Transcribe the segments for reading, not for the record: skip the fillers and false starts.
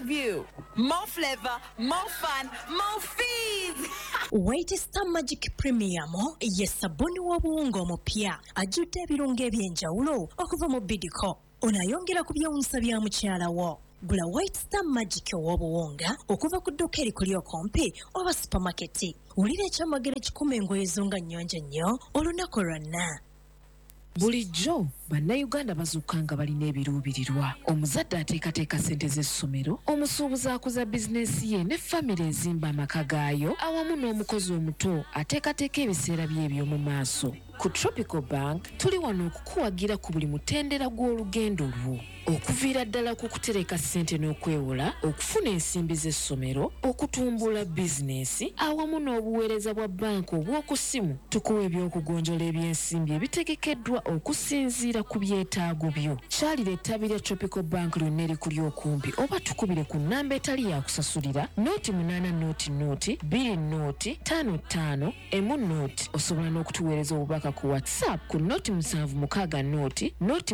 view. More flavor, more fun, more fees. White Star Magic Premium ye sabuni w'obuwunga omupya ajjudde ebirungo eby'enjawulo okuva mu Bidco. Onayongera ku byewuunyisa bya mukyala wo. Gula White Star Magic ow'obuwunga okuva ku dduuka erikuli okumpi oba supermarket. Wulira ekyamagero kikuma engoye zo nga nnyonjo nnyo olunaku lwonna. Bulijjo bannayuganda bazuuka nga balina ebiruubirirwa. Omuzadde ateekateeka ssente z'essomero, omusuubuzi akuza bizinensi ye ne famire ezimba amaka gaayo awamu n'omukozi omuto ateekateeka ebiseera bye eby'omu maaso. Ku Tropical Bank tuli wano okukuwagira ku buli mutendera gw'olugendo lwo. Okuviira ddala ku kutereka ssente n'okwewola, okufuna ensimbi z'essomero, okutumbula bizinensi awamu n'obuweereza bwa banka obw'oku ssimu. Tukuwa ebyokugonjola eby'ensimbi ebitegekeddwa okusinziira ku byetaago byo. Kyalira ettabi lya Tropical Bank lyonna erikuli okumpi oba tukubire ku nnamba etali ya kusasulira nooti 8 nooti 2 nooti 55 emu nooti. Osobola n'okutuweereza obubaka ku WhatsApp ku nooti 76 nooti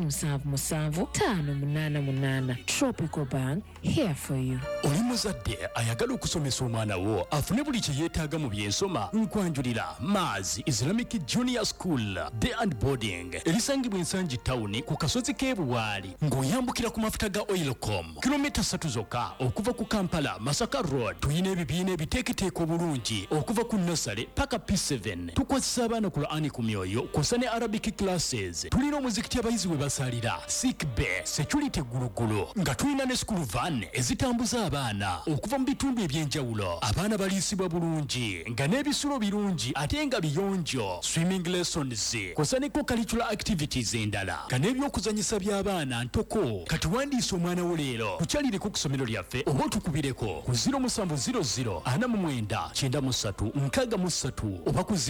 588. Tropical Bank, here for you. Oli muzadde ayagala okusomesa omwana wo afune buli kye yeetaaga mu by'ensoma nkwanjulira Maazi Islamic Junior School Day and Boarding erisangibwa ensangi tawuni ku kasozi k'ebuwaali ng'oyambukira ku mafuta ga Oilcom kilomita 3 zokka okuva ku Kampala Masaka Road. Tuyina ebibiina ebiteeketeeka obulungi okuva ku nursery paka P7. Tukwasisa abaana ku Qur'ani ku myoyo kw'ossa ne Arabic classes. Tulina omuzikiti abayizi we basalira sick bay security gulugulu nga tulina ne school van ezitambuza abaana okuva mu bitundu eby'enjawulo. Abaana baliisibwa bulungi nga n'ebisulo birungi ate nga biyonjo. Swimming lessons kw'ossa ne co-curricular activities endala nga n'ebyokuzanyisa by'abaana ntoko. Kati wandiisa omwana wo leero tukyalireko ku ssomero lyaffe oba otukubireko ku 0700 4993 oba ku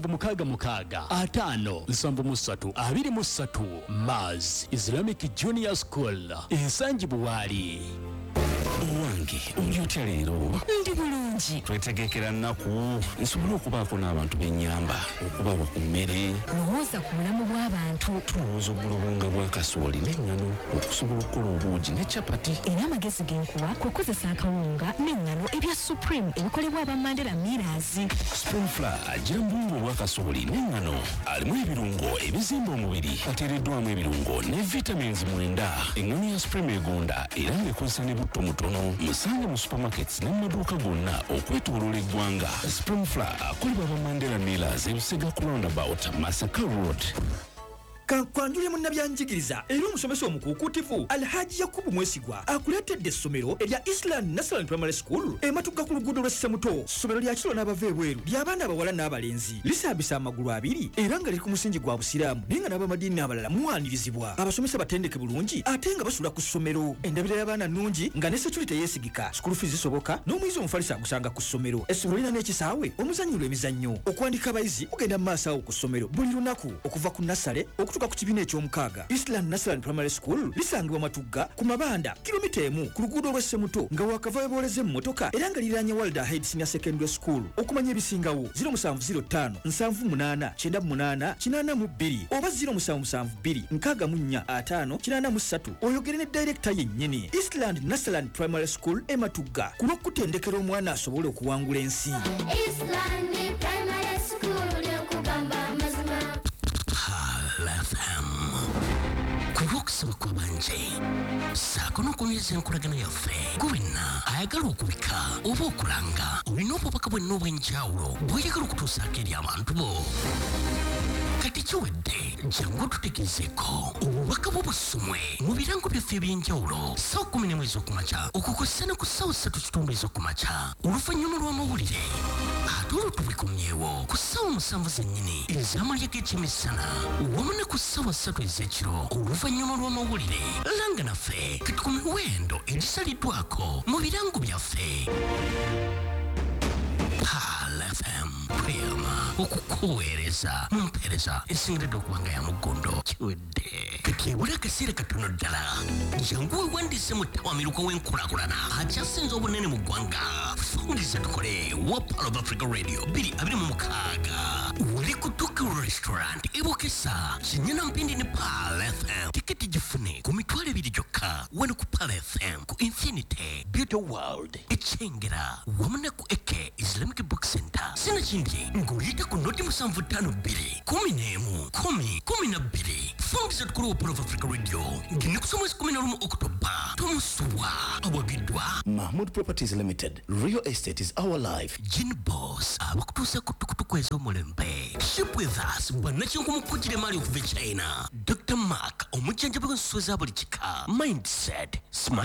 0766 Maz Islamic Junior School ensangi buwaali. Owange oli otya leero? Ndi bulungi. Twetegekera nnaku nsobola okubaako n'abantu bennyamba okubawa ku mmere. Lowooza ku bulamu bw'abantu. Tulowooza ogula obuwunga bwa kasooli n'enngano okusobola okukola obuugi ne capati. Era amagezi genkuwa kukozesa akawunga n'enngano ebya Supreme ebikolebwa aba Mandela Millers. Spring Flour agira mu bulamu bwa kasooli n'enngano alimu ebirungo ebizimba omubiri ateereddwamu ebirungo ne vitamins 9. Enngano ya Supreme egonda era ng'ekozesa ne butto mutono. Musange mu supermarkets n'amaduuka gonna okwetooloola eggwanga. Spring Flour akolebwa aba Mandela Millers ebisega ku roundabout Masaka Road. Kankwanjulye munnabyanjigiriza era omusomesa omukuukutifu Alhaji Yakubu Mwesigwa akuleetedde essomero erya Island National Primary School ematugga ku luguudo lwa Ssemuto. Ssomero lya kiro n'abava ebweru ly'abaana abawala n'abalenzi lisambisa amagulu abiri era nga liri ku musingi gwa busiraamu naye nga n'abamadiini abalala muwanirizibwa. Abasomesa batendeke bulungi ate nga basula ku ssomero. Endabira y'abaana nnungi nga ne security yeesigika. School fees zisoboka n'omuyizi omufalisa agusanga ku ssomero. Essomero lirina n'ekisaawe omuzannyirwa emizannyo. Okuwandika abayizi mugenda mu maaso awo ku ssomero buli lunaku okuva ku nasale okutuuka ku kibiina eky'omukaaga. Island National Primary School lisangibwa Matugga ku Mabanda kilomita 1 ku luguudo lwa Ssemuto nga wakava booleze emmotoka era nga liranye Walda Head Senior Secondary School. Okumanya ebisingawo 0705 78 98 82 oba 0772 64 5 oyogere ne director yennyini. Island National Primary School Matugga kuno kutendekera omwana asobole okuwangula ensi. Island Primary School yokugamba mazima. Kurokusaba kwabanje saako n'okunyeza enkolagano yaffe gwenna ayagala okubika oba okulanga olina obubaka bwenna obw'enjawulo bw'oyagala okutuusaako eri abantu bo. Kati kiwedde jangu tutegezeeko obubaka bw'obusumwe mu birango byaffe eby'enjawulo ssaawa 11 ez'okumakya okukozesa ne ku ssaawa 3:30 ez'okumakya oluvannyuma lw'amawulire ate olwotubikomyewo ku ssaawa 7 zennyini ez'amalya g'ekyemisana wamu ne ku ssaawa 3 ez'ekiro oluvannyuma lw'amawulire. Langa naffe kati ku miwendo egisaliddwako mu birango byaffe. FM Prima okukuweereza mu mpeereza esingiridde okuba nga ya mugondo kiwedde. Kati ebula akaseera katono ddala jangu weewandiise mu ttawamiruka w'enkulaakulana akyasinze obunene mu ggwanga. Fungiza tukole Wapal of Africa Radio 226 wali kutuka restaurant ibokesa chinyana mpindi ni Pal FM tiketi jifune ku mitwalo 2 jokka wano ku Pal FM ku Infinity Beauty World ichengera wamuna ku Eke Islamic Book Center sina chindi ngulita ku noti 752 10 fungiza tukuru Pro Africa Radio ngine kusoma 11 Oktoba tomuswa awagidwa Mahmoud Properties Limited. Real estate is our life. Gin Boss abakutusa kutukutukwezo mulembe. Ship with us banachi kumukutire mali okuva China. Dr. Mark omujanjabi kunsoza buli chika. Mindset smart